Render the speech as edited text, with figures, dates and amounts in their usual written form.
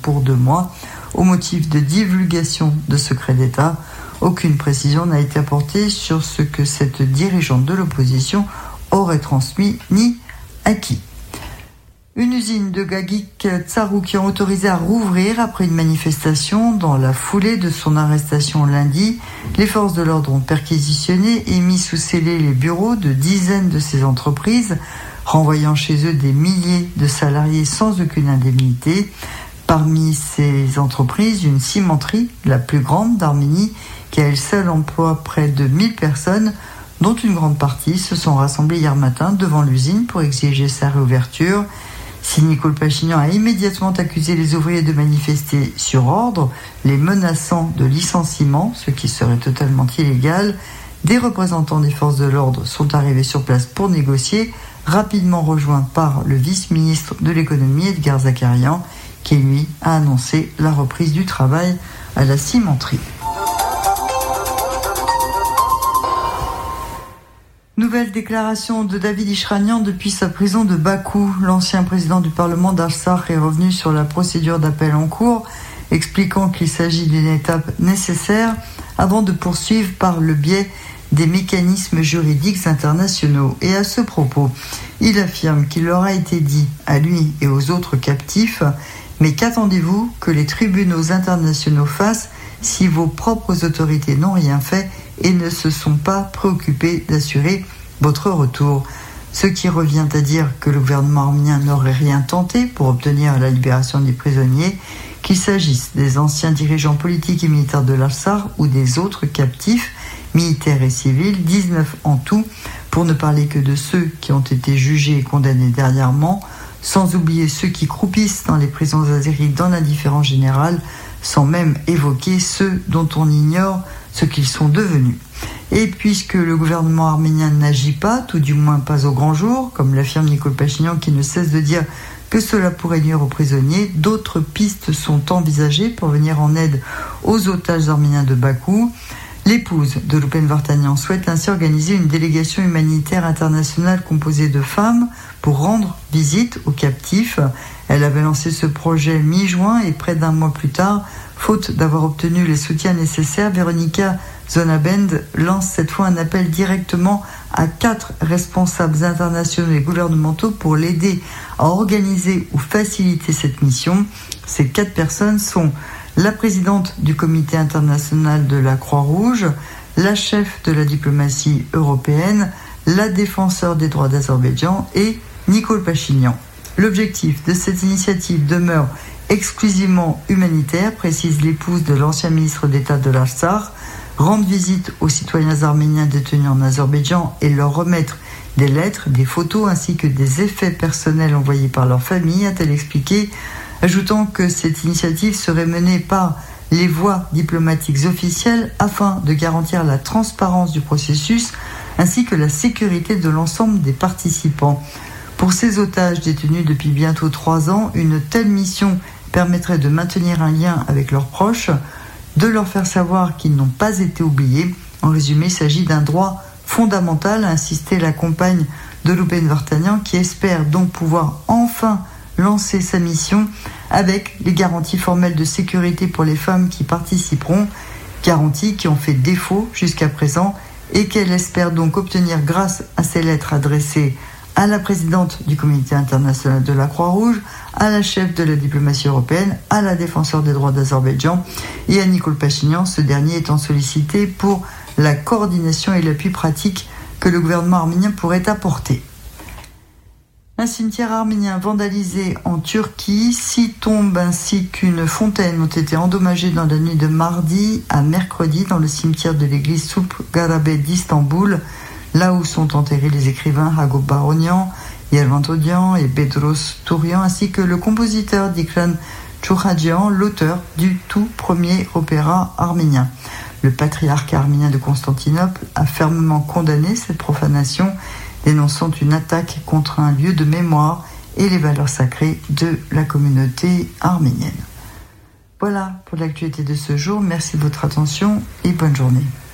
pour 2 mois au motif de divulgation de secrets d'État. Aucune précision n'a été apportée sur ce que cette dirigeante de l'opposition aurait transmis ni acquis. Une usine de Gagik Tsaroukian autorisée à rouvrir après une manifestation. Dans la foulée de son arrestation lundi, les forces de l'ordre ont perquisitionné et mis sous scellé les bureaux de dizaines de ces entreprises, renvoyant chez eux des milliers de salariés sans aucune indemnité. Parmi ces entreprises, une cimenterie, la plus grande d'Arménie, qui à elle seule emploie près de 1000 personnes, dont une grande partie se sont rassemblées hier matin devant l'usine pour exiger sa réouverture. Si Nicole Pachinian a immédiatement accusé les ouvriers de manifester sur ordre, les menaçant de licenciement, ce qui serait totalement illégal, des représentants des forces de l'ordre sont arrivés sur place pour négocier, rapidement rejoints par le vice-ministre de l'économie Edgar Zakarian, qui lui a annoncé la reprise du travail à la cimenterie. Nouvelle déclaration de David Ishranian depuis sa prison de Bakou. L'ancien président du Parlement d'Artsakh est revenu sur la procédure d'appel en cours, expliquant qu'il s'agit d'une étape nécessaire avant de poursuivre par le biais des mécanismes juridiques internationaux. Et à ce propos, il affirme qu'il leur a été dit, à lui et aux autres captifs, « Mais qu'attendez-vous que les tribunaux internationaux fassent si vos propres autorités n'ont rien fait et ne se sont pas préoccupés d'assurer votre retour ?» Ce qui revient à dire que le gouvernement arménien n'aurait rien tenté pour obtenir la libération des prisonniers, qu'il s'agisse des anciens dirigeants politiques et militaires de l'Artsakh ou des autres captifs, militaires et civils, 19 en tout, pour ne parler que de ceux qui ont été jugés et condamnés dernièrement, sans oublier ceux qui croupissent dans les prisons azéries dans l'indifférence générale, sans même évoquer ceux dont on ignore ce qu'ils sont devenus. Et puisque le gouvernement arménien n'agit pas, tout du moins pas au grand jour, comme l'affirme Nicole Pachinian qui ne cesse de dire que cela pourrait nuire aux prisonniers, d'autres pistes sont envisagées pour venir en aide aux otages arméniens de Bakou. L'épouse de Loupen Vartanian souhaite ainsi organiser une délégation humanitaire internationale composée de femmes pour rendre visite aux captifs. Elle avait lancé ce projet mi-juin et près d'un mois plus tard, faute d'avoir obtenu les soutiens nécessaires, Véronica Zonabend lance cette fois un appel directement à 4 responsables internationaux et gouvernementaux pour l'aider à organiser ou faciliter cette mission. Ces 4 personnes sont la présidente du comité international de la Croix-Rouge, la chef de la diplomatie européenne, la défenseure des droits d'Azerbaïdjan et Nicole Pachinian. L'objectif de cette initiative demeure exclusivement humanitaire, précise l'épouse de l'ancien ministre d'État de l'Artsakh, rendre visite aux citoyens arméniens détenus en Azerbaïdjan et leur remettre des lettres, des photos ainsi que des effets personnels envoyés par leur famille, a-t-elle expliqué, ajoutant que cette initiative serait menée par les voies diplomatiques officielles afin de garantir la transparence du processus ainsi que la sécurité de l'ensemble des participants. Pour ces otages détenus depuis bientôt 3 ans, une telle mission permettrait de maintenir un lien avec leurs proches, de leur faire savoir qu'ils n'ont pas été oubliés. En résumé, il s'agit d'un droit fondamental, a insisté la compagne de Loupen Vartanian, qui espère donc pouvoir enfin lancer sa mission avec les garanties formelles de sécurité pour les femmes qui participeront, garanties qui ont fait défaut jusqu'à présent et qu'elle espère donc obtenir grâce à ces lettres adressées à la présidente du comité international de la Croix-Rouge, à la chef de la diplomatie européenne, à la défenseure des droits d'Azerbaïdjan et à Nicole Pachinian, ce dernier étant sollicité pour la coordination et l'appui pratique que le gouvernement arménien pourrait apporter. Un cimetière arménien vandalisé en Turquie, 6 tombes ainsi qu'une fontaine ont été endommagées dans la nuit de mardi à mercredi dans le cimetière de l'église Soup Garabet d'Istanbul, là où sont enterrés les écrivains Hagop Baronian, Yervant Odian et Bedros Tourian, ainsi que le compositeur Dikran Tchourhadjian, l'auteur du tout premier opéra arménien. Le patriarcat arménien de Constantinople a fermement condamné cette profanation, dénonçant une attaque contre un lieu de mémoire et les valeurs sacrées de la communauté arménienne. Voilà pour l'actualité de ce jour. Merci de votre attention et bonne journée.